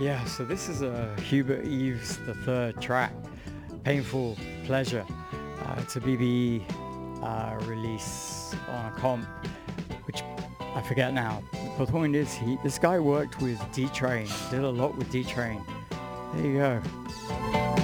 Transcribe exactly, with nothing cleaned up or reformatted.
Yeah, so this is a Hubert Eves the third track, Painful Pleasure. Uh, it's a B B E uh, release on a comp, which I forget now. But the point is, he this guy worked with D-Train, did a lot with D-Train. There you go.